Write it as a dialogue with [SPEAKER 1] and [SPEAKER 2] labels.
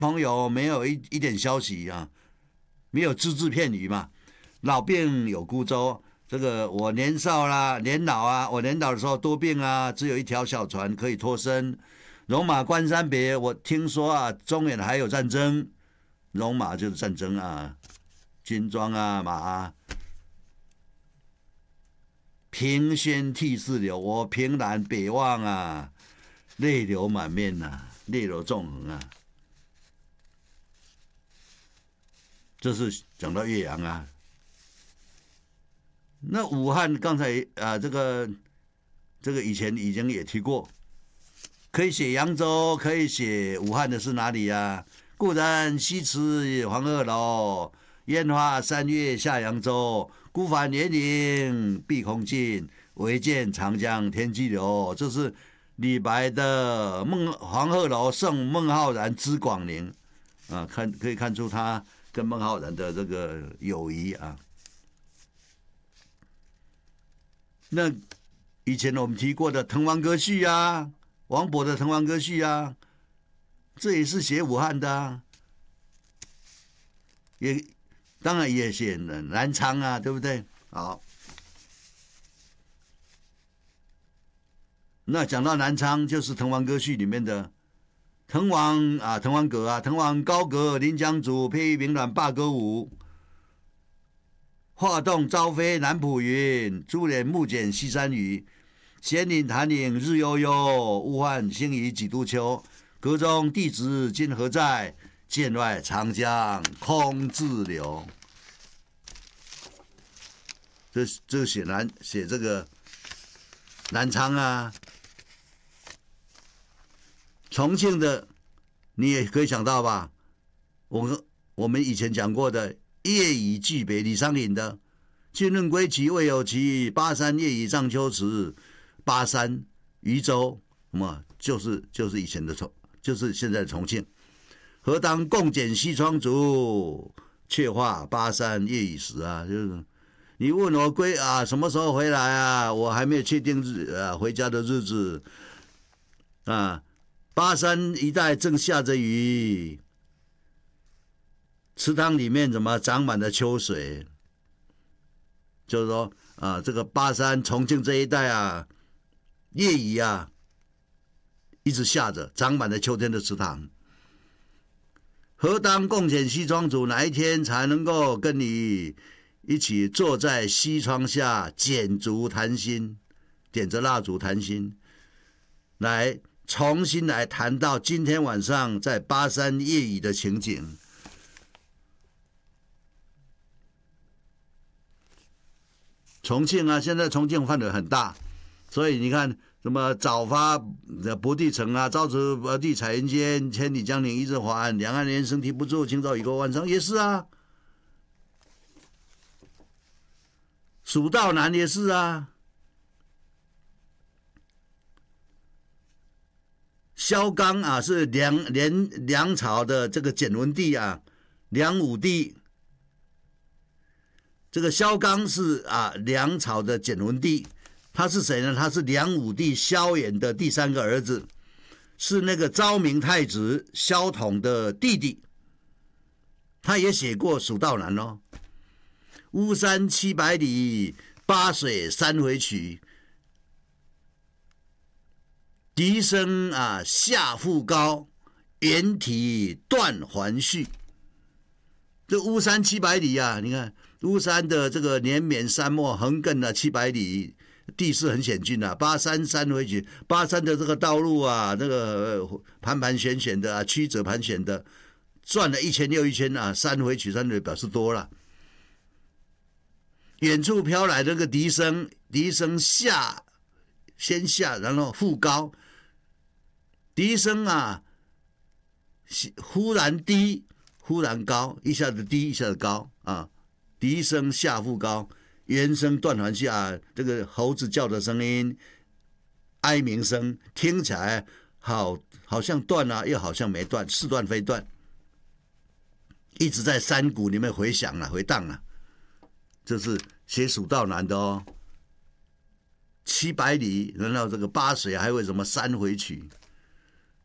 [SPEAKER 1] 朋友没有一点消息啊，没有只字片语嘛。老病有孤舟，这个我年少啦，年老啊，我年老的时候多病啊，只有一条小船可以脱身。戎马关山别，我听说啊，中原还有战争，戎马就是战争啊，军装啊，马啊。平轩涕泗流，我凭栏北望啊，泪流满面呐，泪流纵横啊。这是讲到岳阳啊。那武汉刚才啊，这个以前已经也提过，可以写扬州，可以写武汉的是哪里啊？故人西辞黄鹤楼，烟花三月下扬州。孤帆远影碧空尽，唯见长江天际流。这是李白的黄鹤楼送孟浩然之广陵啊，可以看出他跟孟浩然的这个友谊啊。那以前我们提过的《滕王阁序》啊，王勃的《滕王阁序》啊，这也是写武汉的啊，也当然也写南昌啊，对不对？好，那讲到南昌，就是《滕王阁序》里面的滕王啊，滕王阁啊，滕王高阁临江渚，佩玉鸣鸾罢歌舞。画栋朝飞南浦云，珠帘暮剪西山雨。闲岭潭影日悠悠，物换星移几度秋。阁中弟子今何在？剑外长江空自流。这写这个南昌啊，重庆的你也可以想到吧？我们以前讲过的夜以寄北，李商隐的“君问归期未有期，巴山夜雨涨秋池”。巴山、渝州，就是以前的就是现在的重庆。何当共剪西窗烛，却话巴山夜雨时啊，就是你问我什么时候回来啊？我还没有确定回家的日子啊。巴山一带正下着雨，池塘里面怎么长满了秋水？就是说啊，这个巴山、重庆这一带啊，夜雨啊，一直下着，长满了秋天的池塘。何当共剪西窗烛？哪一天才能够跟你一起坐在西窗下剪烛谈心，点着蜡烛谈心，来重新来谈到今天晚上在巴山夜雨的情景。重庆啊，现在重庆范围很大，所以你看什么早发不地城啊，朝辞白帝彩云间，千里江陵一日还，两岸猿声啼不住，今朝雨过万丈，也是啊。蜀道难也是啊。萧纲啊，是梁朝的这个简文帝啊，梁武帝。这个萧纲是梁朝的简文帝，他是谁呢？他是梁武帝萧衍的第三个儿子，是那个昭明太子萧统的弟弟。他也写过《蜀道难》哦。巫山700里，巴水3回曲。笛声下复高，猿啼断还续。这巫山700里啊，你看巫山的这个连绵山脉横亘了700里，地势很险峻啊。巴山3回曲，巴山的这个道路啊，那个盘旋旋的曲折盘旋的，转了一圈又一圈啊，3回曲3回表示多了。远处飘来这个笛声，笛声先下，然后复高。笛声啊，忽然低，忽然高，一下子低，一下子高啊。笛声下复高，猿声断还续啊，这个猴子叫的声音，哀鸣声，听起来好像断啊，又好像没断，似断非断，一直在山谷里面回响啊，回荡啊。这是写蜀道难的哦。700里，然后这个巴水还会什么3回曲？